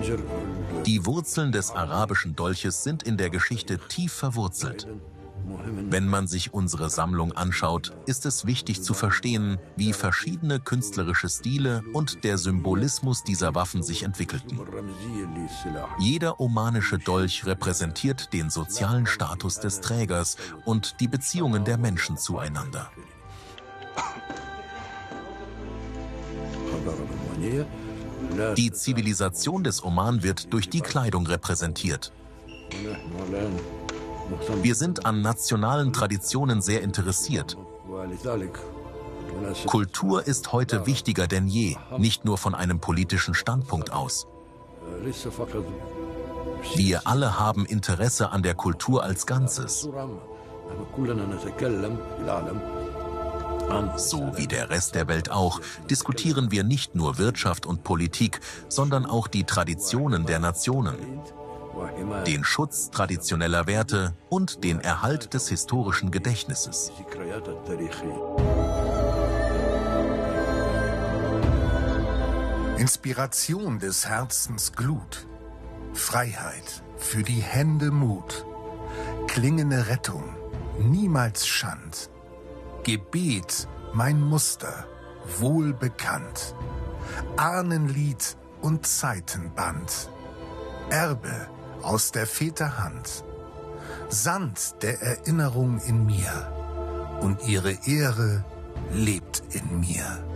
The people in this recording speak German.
Die Wurzeln des arabischen Dolches sind in der Geschichte tief verwurzelt. Wenn man sich unsere Sammlung anschaut, ist es wichtig zu verstehen, wie verschiedene künstlerische Stile und der Symbolismus dieser Waffen sich entwickelten. Jeder omanische Dolch repräsentiert den sozialen Status des Trägers und die Beziehungen der Menschen zueinander. Die Zivilisation des Oman wird durch die Kleidung repräsentiert. Wir sind an nationalen Traditionen sehr interessiert. Kultur ist heute wichtiger denn je, nicht nur von einem politischen Standpunkt aus. Wir alle haben Interesse an der Kultur als Ganzes. So wie der Rest der Welt auch, diskutieren wir nicht nur Wirtschaft und Politik, sondern auch die Traditionen der Nationen, den Schutz traditioneller Werte und den Erhalt des historischen Gedächtnisses. Inspiration des Herzens Glut, Freiheit, für die Hände Mut, klingende Rettung, niemals Schand, Gebet, mein Muster, wohlbekannt, Ahnenlied und Zeitenband, Erbe aus der Väter Hand, Sand der Erinnerung in mir und ihre Ehre lebt in mir.